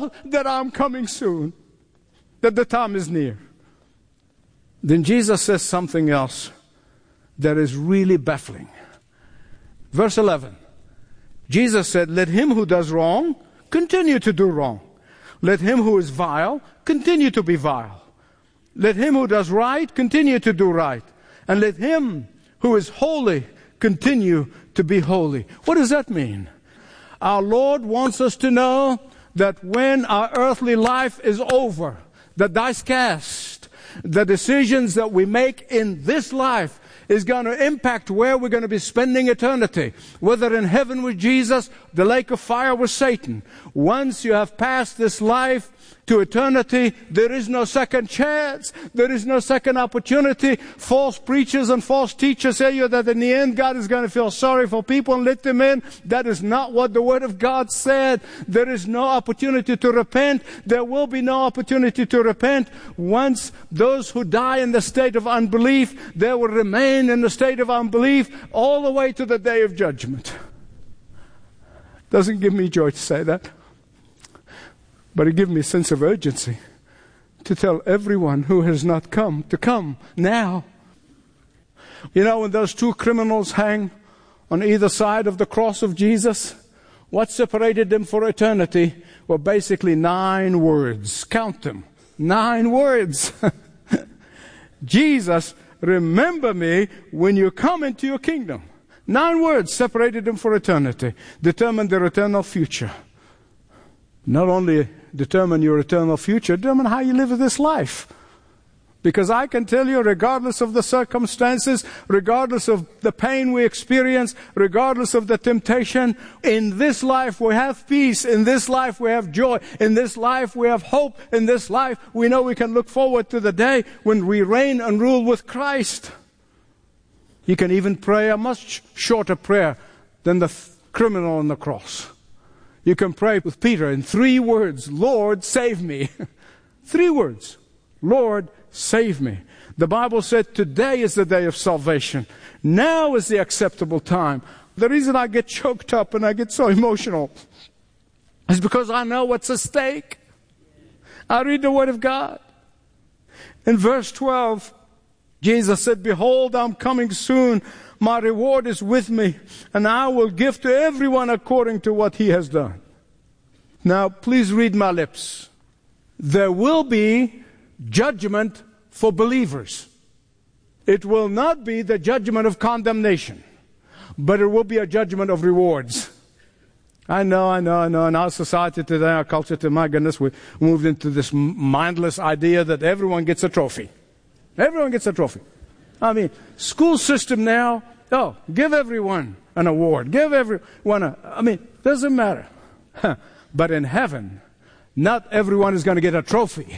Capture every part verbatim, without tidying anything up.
know that I'm coming soon, that the time is near. Then Jesus says something else that is really baffling. Verse eleven. Jesus said, let him who does wrong continue to do wrong. Let him who is vile continue to be vile. Let him who does right continue to do right. And let him who is holy continue to be holy. What does that mean? Our Lord wants us to know that when our earthly life is over, the dice cast, the decisions that we make in this life is going to impact where we're going to be spending eternity. Whether in heaven with Jesus, the lake of fire with Satan. Once you have passed this life to eternity, there is no second chance. There is no second opportunity. False preachers and false teachers say you that in the end God is going to feel sorry for people and let them in. That is not what the Word of God said. There is no opportunity to repent. There will be no opportunity to repent. Once those who die in the state of unbelief, they will remain in the state of unbelief all the way to the day of judgment. Doesn't give me joy to say that. But it gives me a sense of urgency to tell everyone who has not come to come now. You know, when those two criminals hang on either side of the cross of Jesus, what separated them for eternity were basically nine words. Count them. Nine words. Jesus, remember me when you come into your kingdom. Nine words separated them for eternity. Determined their eternal future. Not only determine your eternal future, determine how you live this life. Because I can tell you, regardless of the circumstances, regardless of the pain we experience, regardless of the temptation, in this life we have peace, in this life we have joy, in this life we have hope, in this life we know we can look forward to the day when we reign and rule with Christ. You can even pray a much shorter prayer than the criminal on the cross. You can pray with Peter in three words, Lord, save me. Three words, Lord, save me. The Bible said today is the day of salvation. Now is the acceptable time. The reason I get choked up and I get so emotional is because I know what's at stake. I read the Word of God. In verse twelve, Jesus said, behold, I'm coming soon. My reward is with me, and I will give to everyone according to what he has done. Now, please read my lips. There will be judgment for believers. It will not be the judgment of condemnation, but it will be a judgment of rewards. I know, I know, I know. In our society today, our culture today, my goodness, we moved into this mindless idea that everyone gets a trophy. Everyone gets a trophy. I mean, school system now, oh, give everyone an award. Give everyone a, I mean, doesn't matter. But in heaven, not everyone is going to get a trophy.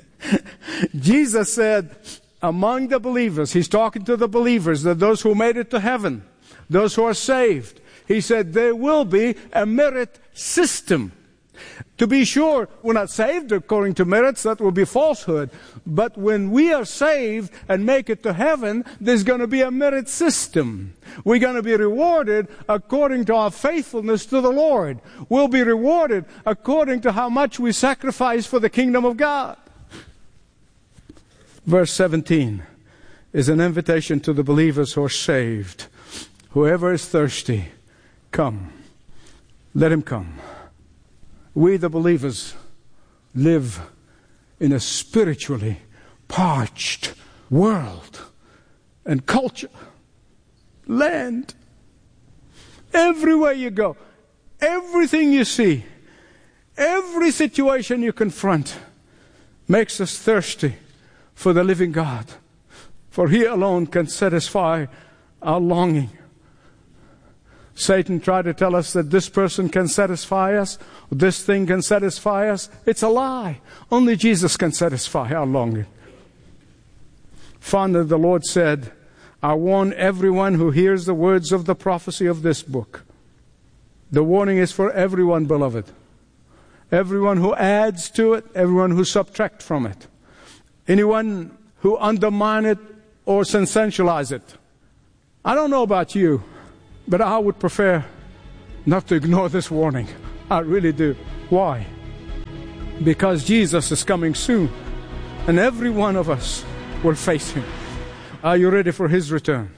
Jesus said, among the believers, He's talking to the believers, that those who made it to heaven, those who are saved, He said there will be a merit system. To be sure, we're not saved according to merits, that will be falsehood. But when we are saved and make it to heaven, there's going to be a merit system. We're going to be rewarded according to our faithfulness to the Lord. We'll be rewarded according to how much we sacrifice for the kingdom of God. Verse seventeen is an invitation to the believers who are saved. Whoever is thirsty, come. Let him come. We, the believers, live in a spiritually parched world and culture, land. Everywhere you go, everything you see, every situation you confront makes us thirsty for the living God. For He alone can satisfy our longing. Satan tried to tell us that this person can satisfy us, this thing can satisfy us. It's a lie. Only Jesus can satisfy our longing. Finally, the Lord said, I warn everyone who hears the words of the prophecy of this book. The warning is for everyone, beloved. Everyone who adds to it, everyone who subtracts from it. Anyone who undermine it or sensationalize it. I don't know about you, but I would prefer not to ignore this warning. I really do. Why? because Jesus is coming soon, and every one of us will face him. Are you ready for his return?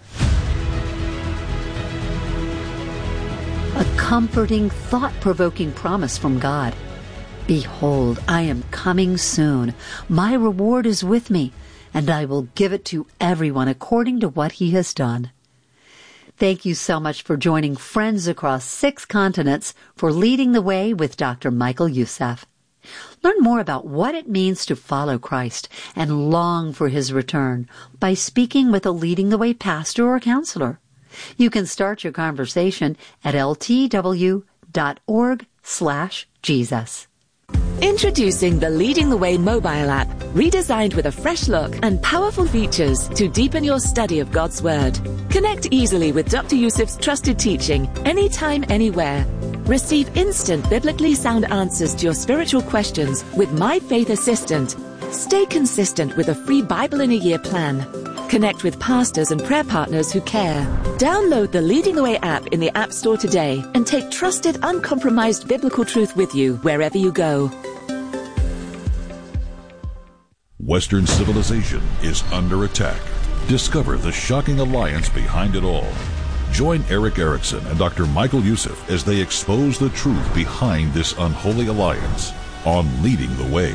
A comforting, thought-provoking promise from God. Behold, I am coming soon. My reward is with me, and I will give it to everyone according to what he has done. Thank you so much for joining friends across six continents for Leading the Way with Doctor Michael Youssef. Learn more about what it means to follow Christ and long for his return by speaking with a Leading the Way pastor or counselor. You can start your conversation at ltw dot org slash Jesus. Introducing the Leading the Way mobile app, redesigned with a fresh look and powerful features to deepen your study of God's Word. Connect easily with Doctor Youssef's trusted teaching, anytime, anywhere. Receive instant biblically sound answers to your spiritual questions with My Faith Assistant. Stay consistent with a free Bible in a Year plan. Connect with pastors and prayer partners who care. Download the Leading the Way app in the App Store today and take trusted, uncompromised biblical truth with you wherever you go. Western civilization is under attack. Discover the shocking alliance behind it all. Join Eric Erickson and Doctor Michael Youssef as they expose the truth behind this unholy alliance on Leading the Way.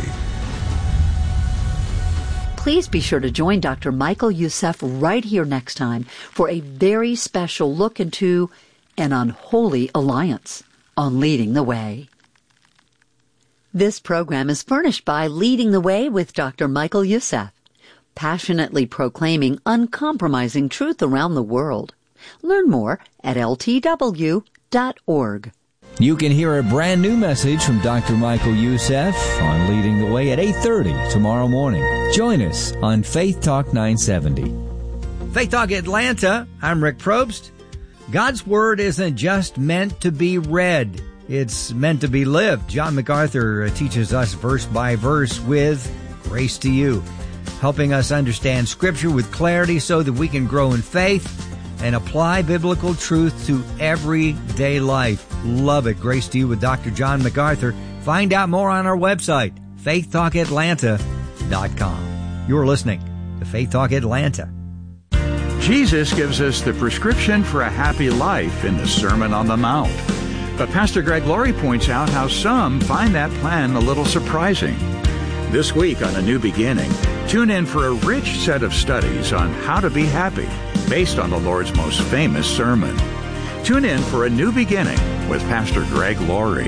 Please be sure to join Doctor Michael Youssef right here next time for a very special look into an unholy alliance on Leading the Way. This program is furnished by Leading the Way with Doctor Michael Youssef, passionately proclaiming uncompromising truth around the world. Learn more at L T W dot org. You can hear a brand new message from Doctor Michael Youssef on Leading the Way at eight thirty tomorrow morning. Join us on Faith Talk nine seventy. Faith Talk Atlanta, I'm Rick Probst. God's Word isn't just meant to be read. It's meant to be lived. John MacArthur teaches us verse by verse with Grace to You, helping us understand Scripture with clarity so that we can grow in faith and apply biblical truth to everyday life. Love it. Grace to You with Doctor John MacArthur. Find out more on our website, faith talk atlanta dot com. You're listening to Faith Talk Atlanta. Jesus gives us the prescription for a happy life in the Sermon on the Mount. But Pastor Greg Laurie points out how some find that plan a little surprising. This week on A New Beginning, tune in for a rich set of studies on how to be happy, based on the Lord's most famous sermon. Tune in for A New Beginning with Pastor Greg Laurie.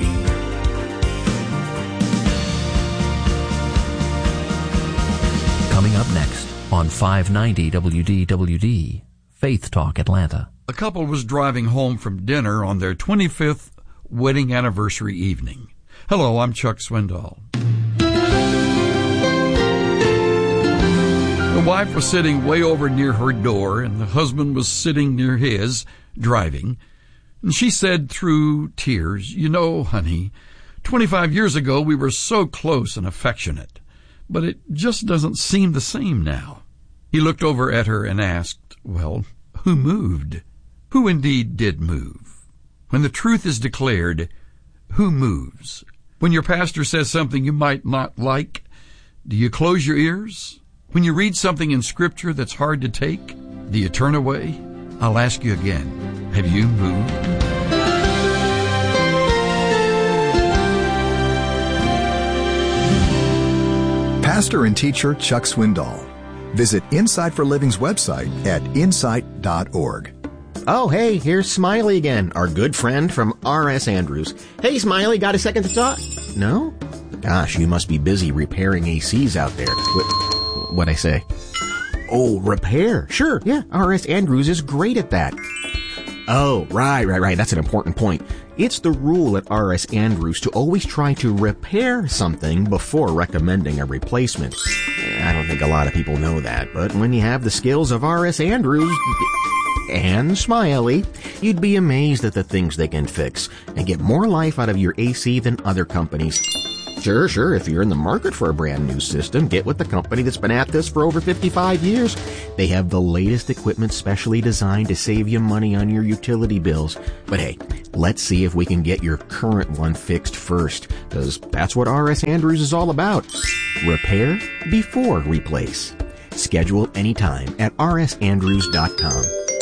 Coming up next on five ninety W D W D, Faith Talk Atlanta. A couple was driving home from dinner on their twenty-fifth wedding anniversary evening. Hello, I'm Chuck Swindoll. The wife was sitting way over near her door, and the husband was sitting near his, driving. And she said through tears, "You know, honey, twenty-five years ago we were so close and affectionate, but it just doesn't seem the same now." He looked over at her and asked, "Well, who moved? Who indeed did move?" When the truth is declared, who moves? When your pastor says something you might not like, do you close your ears? When you read something in Scripture that's hard to take, do you turn away? I'll ask you again, have you moved? Pastor and teacher Chuck Swindoll. Visit Insight for Living's website at insight dot org. Oh, hey, here's Smiley again, our good friend from R S Andrews. Hey, Smiley, got a second to talk? No? Gosh, you must be busy repairing A Cs out there. What, what'd I say? Oh, repair. Sure, yeah, R S Andrews is great at that. Oh, right, right, right. That's an important point. It's the rule at R S Andrews to always try to repair something before recommending a replacement. I don't think a lot of people know that, but when you have the skills of R S Andrews and Smiley, you'd be amazed at the things they can fix and get more life out of your A C than other companies. Sure, sure. If you're in the market for a brand new system, get with the company that's been at this for over fifty-five years. They have the latest equipment specially designed to save you money on your utility bills. But hey, let's see if we can get your current one fixed first, because that's what R S. Andrews is all about. Repair before replace. Schedule anytime at r s andrews dot com.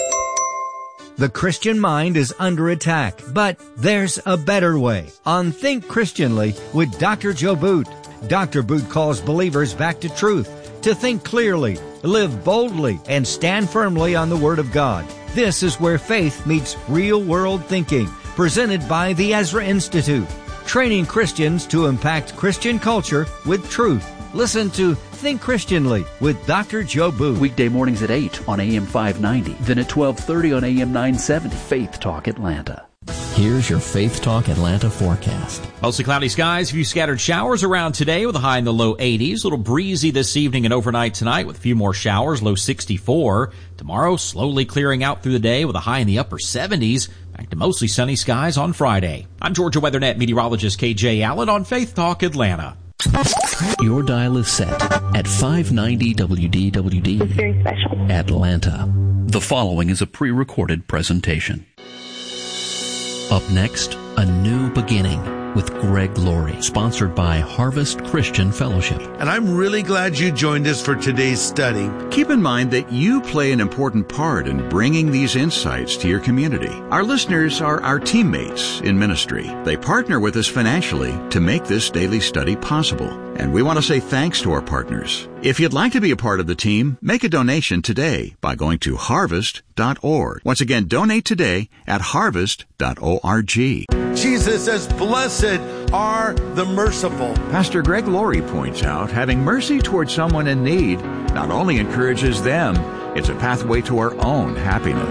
The Christian mind is under attack, but there's a better way. On Think Christianly with Doctor Joe Boot. Doctor Boot calls believers back to truth, to think clearly, live boldly, and stand firmly on the Word of God. This is where faith meets real-world thinking, presented by the Ezra Institute, training Christians to impact Christian culture with truth. Listen to Think Christianly with Doctor Joe Boot. Weekday mornings at eight on A M five ninety, then at twelve thirty on A M nine seventy. Faith Talk Atlanta. Here's your Faith Talk Atlanta forecast. Mostly cloudy skies, a few scattered showers around today with a high in the low eighties. A little breezy this evening and overnight tonight with a few more showers, low sixty-four. Tomorrow, slowly clearing out through the day with a high in the upper seventies. Back to mostly sunny skies on Friday. I'm Georgia WeatherNet meteorologist K J Allen on Faith Talk Atlanta. Your dial is set at five ninety W D W D. It's very special. Atlanta. The following is a pre-recorded presentation. Up next, A New Beginning with Greg Laurie, sponsored by Harvest Christian Fellowship. And I'm really glad you joined us for today's study. Keep in mind that you play an important part in bringing these insights to your community. Our listeners are our teammates in ministry. They partner with us financially to make this daily study possible. And we want to say thanks to our partners. If you'd like to be a part of the team, make a donation today by going to harvest dot org. Once again, donate today at harvest dot org. Jesus says, blessed are the merciful. Pastor Greg Laurie points out, having mercy towards someone in need not only encourages them, it's a pathway to our own happiness.